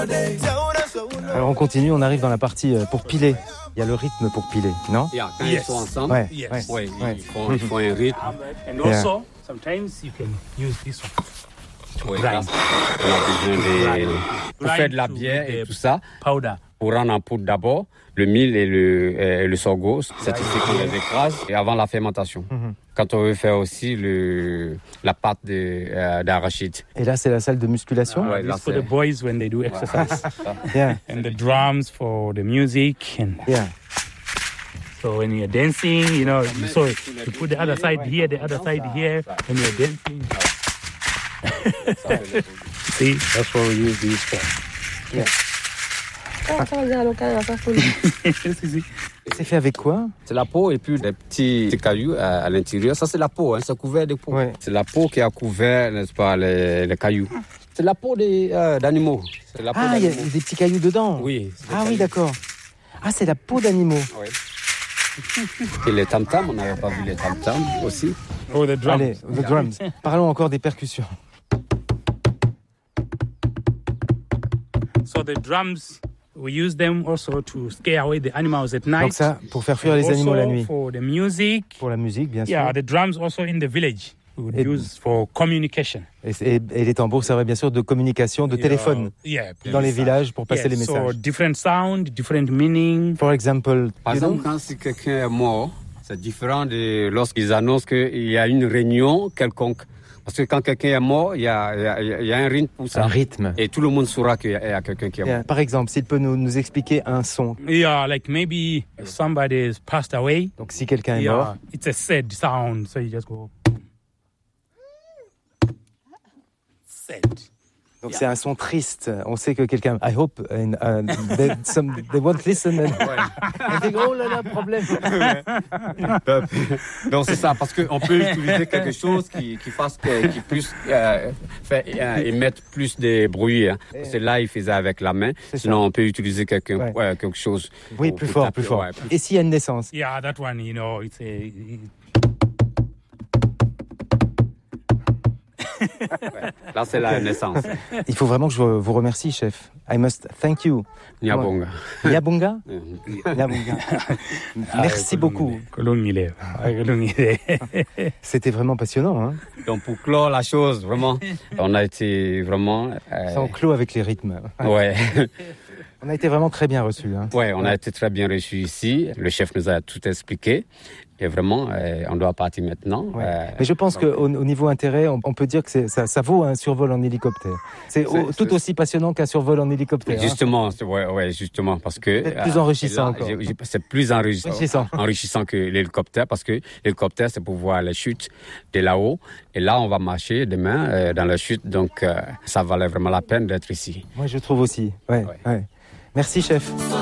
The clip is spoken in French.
Alors on continue, on arrive dans la partie pour piler. Il y a le rythme pour piler, non? Quand ils sont ensemble, ils font un rythme. And also, sometimes you can use this one. On a besoin pour faire de la bière et tout ça. Powder. Pour rendre en poudre d'abord le mil et le sorgho, certifié qu'on les écrase et avant la fermentation. Quand on veut faire aussi la pâte d'arachide. Et là, c'est la salle de musculation. It's for the boys when they do exercise. And the drums for the music. And so when you're dancing, so you put the other side here, the other side here, when you're dancing. See, that's what we use these for. C'est fait avec quoi? C'est la peau et puis des petits cailloux à l'intérieur. Ça, c'est la peau, c'est couvert de peau. Ouais. C'est la peau qui a couvert, n'est-ce pas, les cailloux. C'est la peau d'animaux. Il y a des petits cailloux dedans. Oui. Oui, d'accord. C'est la peau d'animaux. Oui. Et les tam-tams, on n'avait pas vu les tam-tams aussi. Oh, the drums. Allez, the drums. Parlons encore des percussions. So the drums, we use them also to scare away the animals at night. Donc ça, pour faire fuir les animaux la nuit. For the music. Pour la musique, bien sûr. Yeah, the drums also in the village. We would use for communication. Et les tambours servaient bien sûr de communication, de téléphone dans les villages pour passer les messages. So different sound, different meaning. For example, par exemple, quand si quelqu'un est mort, c'est différent de lorsqu'ils annoncent qu'il y a une réunion quelconque. Parce que quand quelqu'un est mort, il y a un rythme pour ça. Un rythme. Et tout le monde saura qu'il y a quelqu'un qui est mort. Par exemple, s'il peut nous expliquer un son. Yeah, like maybe somebody's passed away. Donc si quelqu'un est mort. It's a sad sound, so you just go. Sad. Donc c'est un son triste. On sait que quelqu'un. I hope they won't listen. And think, oh là là, problème. Donc c'est ça, parce qu'on peut utiliser quelque chose qui puisse émettre plus de bruit. Parce que là, il faisait avec la main. Sinon, on peut utiliser quelque chose. Oui, plus fort. Et s'il y a une naissance? Yeah, that one, it's Là, c'est la naissance. Il faut vraiment que je vous remercie, chef. I must thank you. Nyabonga. Nyabonga? Nyabonga. Merci beaucoup. C'était vraiment passionnant. Hein? Donc, pour clore la chose, vraiment, on a été vraiment... Ça, on clôt avec les rythmes. Ouais. On a été vraiment très bien reçus. Hein? Ouais, on a été très bien reçus ici. Le chef nous a tout expliqué. Et vraiment, on doit partir maintenant. Mais je pense qu'au niveau intérêt, on peut dire que ça vaut un survol en hélicoptère. C'est tout aussi passionnant qu'un survol en hélicoptère. Justement, justement, parce que... C'est plus enrichissant encore. C'est plus enrichissant que l'hélicoptère, parce que l'hélicoptère, c'est pour voir les chutes de là-haut. Et là, on va marcher demain dans la chute, donc ça valait vraiment la peine d'être ici. Moi, je trouve aussi. Ouais. Merci, chef.